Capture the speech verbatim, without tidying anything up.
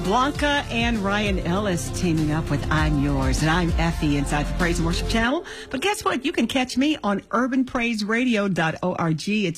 Blanca and Ryan Ellis teaming up with I'm Yours. And I'm Effie inside the Praise and Worship Channel. But guess what? You can catch me on urban praise radio dot org. It's